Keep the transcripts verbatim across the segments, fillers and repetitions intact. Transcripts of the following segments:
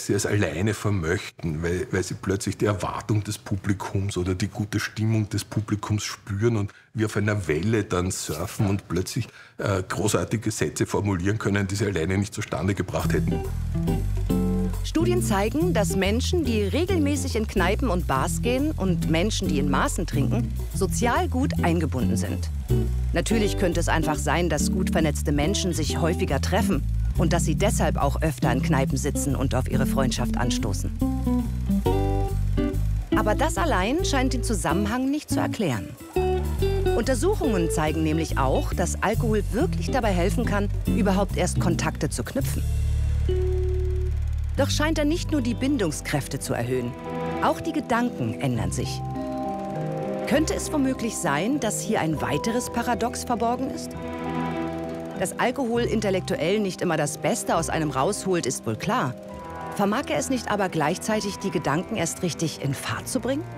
sie es alleine vermöchten, weil, weil sie plötzlich die Erwartung des Publikums oder die gute Stimmung des Publikums spüren und wie auf einer Welle dann surfen und plötzlich äh, großartige Sätze formulieren können, die sie alleine nicht zustande gebracht hätten. Studien zeigen, dass Menschen, die regelmäßig in Kneipen und Bars gehen und Menschen, die in Maßen trinken, sozial gut eingebunden sind. Natürlich könnte es einfach sein, dass gut vernetzte Menschen sich häufiger treffen und dass sie deshalb auch öfter in Kneipen sitzen und auf ihre Freundschaft anstoßen. Aber das allein scheint den Zusammenhang nicht zu erklären. Untersuchungen zeigen nämlich auch, dass Alkohol wirklich dabei helfen kann, überhaupt erst Kontakte zu knüpfen. Doch scheint er nicht nur die Bindungskräfte zu erhöhen, auch die Gedanken ändern sich. Könnte es womöglich sein, dass hier ein weiteres Paradox verborgen ist? Dass Alkohol intellektuell nicht immer das Beste aus einem rausholt, ist wohl klar. Vermag er es nicht aber gleichzeitig, die Gedanken erst richtig in Fahrt zu bringen?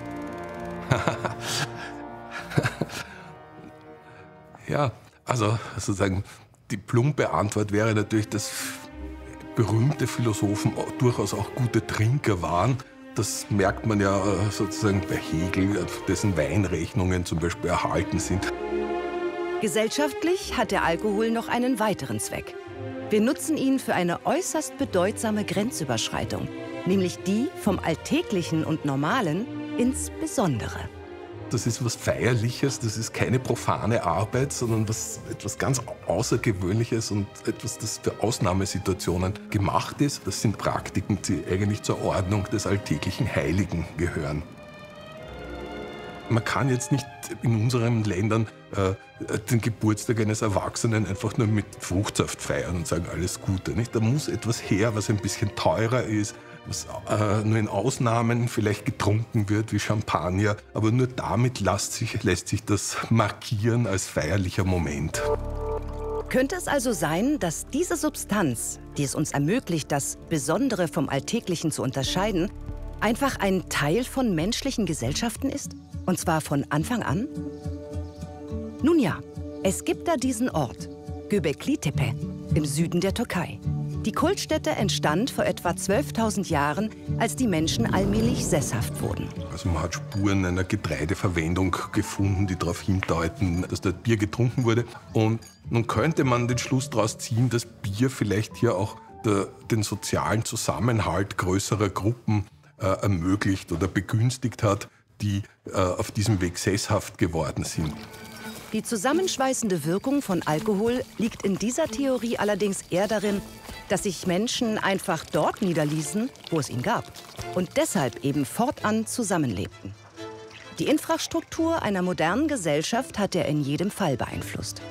Ja, also sozusagen die plumpe Antwort wäre natürlich, dass berühmte Philosophen durchaus auch gute Trinker waren. Das merkt man ja sozusagen bei Hegel, dessen Weinrechnungen zum Beispiel erhalten sind. Gesellschaftlich hat der Alkohol noch einen weiteren Zweck. Wir nutzen ihn für eine äußerst bedeutsame Grenzüberschreitung, nämlich die vom Alltäglichen und Normalen ins Besondere. Das ist was Feierliches, das ist keine profane Arbeit, sondern was, etwas ganz Außergewöhnliches und etwas, das für Ausnahmesituationen gemacht ist. Das sind Praktiken, die eigentlich zur Ordnung des alltäglichen Heiligen gehören. Man kann jetzt nicht in unseren Ländern äh, den Geburtstag eines Erwachsenen einfach nur mit Fruchtsaft feiern und sagen, alles Gute. Nicht? Da muss etwas her, was ein bisschen teurer ist, was äh, nur in Ausnahmen vielleicht getrunken wird, wie Champagner. Aber nur damit lässt sich, lässt sich das markieren als feierlicher Moment. Könnte es also sein, dass diese Substanz, die es uns ermöglicht, das Besondere vom Alltäglichen zu unterscheiden, einfach ein Teil von menschlichen Gesellschaften ist? Und zwar von Anfang an? Nun ja, es gibt da diesen Ort, Göbekli Tepe, im Süden der Türkei. Die Kultstätte entstand vor etwa zwölftausend Jahren, als die Menschen allmählich sesshaft wurden. Also man hat Spuren einer Getreideverwendung gefunden, die darauf hindeuten, dass dort Bier getrunken wurde. Und nun könnte man den Schluss daraus ziehen, dass Bier vielleicht hier auch der, den sozialen Zusammenhalt größerer Gruppen äh, ermöglicht oder begünstigt hat, die äh, auf diesem Weg sesshaft geworden sind. Die zusammenschweißende Wirkung von Alkohol liegt in dieser Theorie allerdings eher darin, dass sich Menschen einfach dort niederließen, wo es ihn gab und deshalb eben fortan zusammenlebten. Die Infrastruktur einer modernen Gesellschaft hat er in jedem Fall beeinflusst.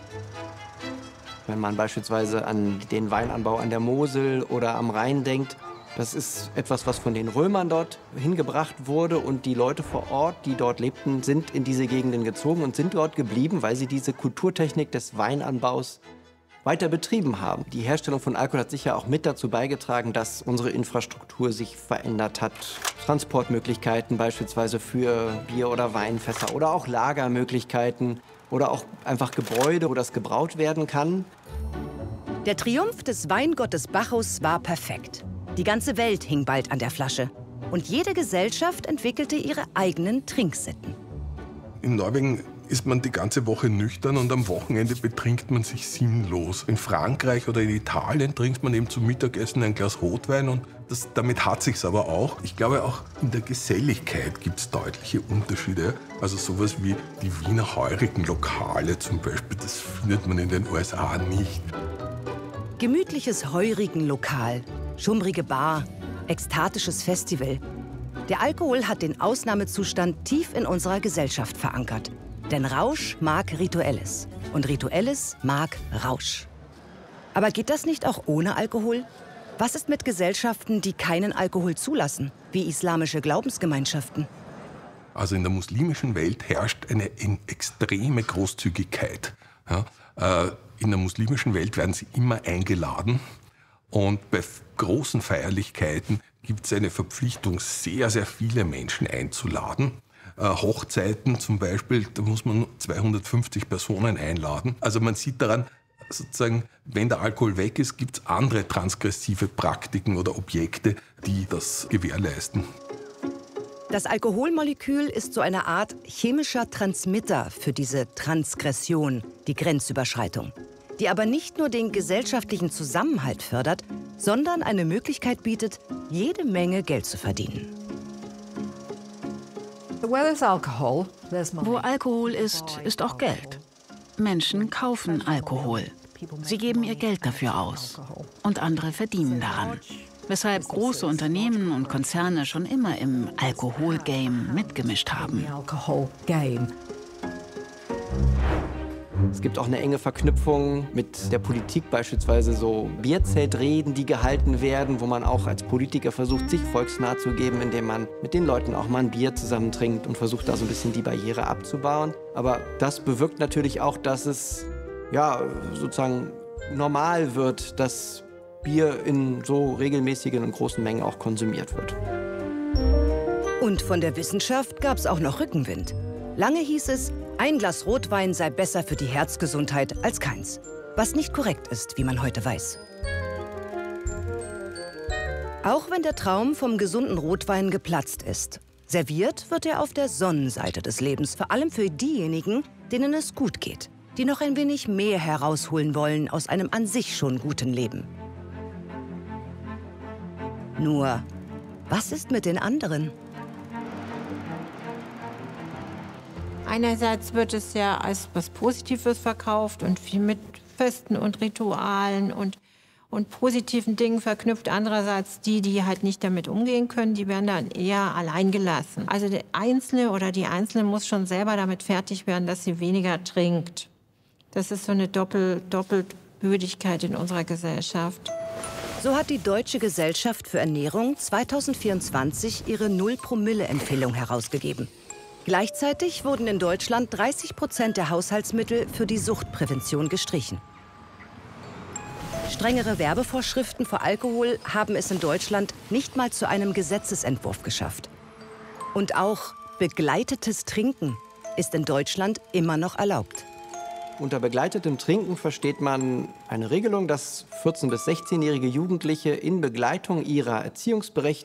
Wenn man beispielsweise an den Weinanbau an der Mosel oder am Rhein denkt, das ist etwas, was von den Römern dort hingebracht wurde und die Leute vor Ort, die dort lebten, sind in diese Gegenden gezogen und sind dort geblieben, weil sie diese Kulturtechnik des Weinanbaus weiter betrieben haben. Die Herstellung von Alkohol hat sicher auch mit dazu beigetragen, dass unsere Infrastruktur sich verändert hat. Transportmöglichkeiten beispielsweise für Bier- oder Weinfässer oder auch Lagermöglichkeiten oder auch einfach Gebäude, wo das gebraut werden kann. Der Triumph des Weingottes Bacchus war perfekt. Die ganze Welt hing bald an der Flasche. Und jede Gesellschaft entwickelte ihre eigenen Trinksitten. In Norwegen ist man die ganze Woche nüchtern und am Wochenende betrinkt man sich sinnlos. In Frankreich oder in Italien trinkt man eben zum Mittagessen ein Glas Rotwein und das, damit hat sich's aber auch. Ich glaube, auch in der Geselligkeit gibt es deutliche Unterschiede. Also sowas wie die Wiener heurigen Lokale zum Beispiel, das findet man in den U S A nicht. Gemütliches Heurigenlokal, schummrige Bar, ekstatisches Festival. Der Alkohol hat den Ausnahmezustand tief in unserer Gesellschaft verankert. Denn Rausch mag Rituelles und Rituelles mag Rausch. Aber geht das nicht auch ohne Alkohol? Was ist mit Gesellschaften, die keinen Alkohol zulassen, wie islamische Glaubensgemeinschaften? Also in der muslimischen Welt herrscht eine extreme Großzügigkeit. Ja, äh, in der muslimischen Welt werden sie immer eingeladen. Und bei großen Feierlichkeiten gibt es eine Verpflichtung, sehr, sehr viele Menschen einzuladen. Äh, Hochzeiten zum Beispiel, da muss man zweihundertfünfzig Personen einladen. Also man sieht daran, sozusagen, wenn der Alkohol weg ist, gibt es andere transgressive Praktiken oder Objekte, die das gewährleisten. Das Alkoholmolekül ist so eine Art chemischer Transmitter für diese Transgression, die Grenzüberschreitung, die aber nicht nur den gesellschaftlichen Zusammenhalt fördert, sondern eine Möglichkeit bietet, jede Menge Geld zu verdienen. Wo Alkohol ist, ist auch Geld. Menschen kaufen Alkohol. Sie geben ihr Geld dafür aus. Und andere verdienen daran. Weshalb große Unternehmen und Konzerne schon immer im Alkoholgame mitgemischt haben. Es gibt auch eine enge Verknüpfung mit der Politik, beispielsweise so Bierzeltreden, die gehalten werden, wo man auch als Politiker versucht, sich volksnah zu geben, indem man mit den Leuten auch mal ein Bier zusammen trinkt und versucht, da so ein bisschen die Barriere abzubauen. Aber das bewirkt natürlich auch, dass es ja, sozusagen normal wird, dass Bier in so regelmäßigen und großen Mengen auch konsumiert wird. Und von der Wissenschaft gab es auch noch Rückenwind. Lange hieß es, ein Glas Rotwein sei besser für die Herzgesundheit als keins. Was nicht korrekt ist, wie man heute weiß. Auch wenn der Traum vom gesunden Rotwein geplatzt ist, serviert wird er auf der Sonnenseite des Lebens, vor allem für diejenigen, denen es gut geht, die noch ein wenig mehr herausholen wollen aus einem an sich schon guten Leben. Nur, was ist mit den anderen? Einerseits wird es ja als was Positives verkauft und viel mit Festen und Ritualen und, und positiven Dingen verknüpft. Andererseits die, die halt nicht damit umgehen können, die werden dann eher allein gelassen. Also der Einzelne oder die Einzelne muss schon selber damit fertig werden, dass sie weniger trinkt. Das ist so eine Doppel, Doppelbödigkeit in unserer Gesellschaft. So hat die Deutsche Gesellschaft für Ernährung zweitausendvierundzwanzig ihre Null-Promille-Empfehlung herausgegeben. Gleichzeitig wurden in Deutschland dreißig Prozent der Haushaltsmittel für die Suchtprävention gestrichen. Strengere Werbevorschriften für Alkohol haben es in Deutschland nicht mal zu einem Gesetzesentwurf geschafft. Und auch begleitetes Trinken ist in Deutschland immer noch erlaubt. Unter begleitetem Trinken versteht man eine Regelung, dass vierzehn- bis sechzehnjährige Jugendliche in Begleitung ihrer erziehungsberechtigten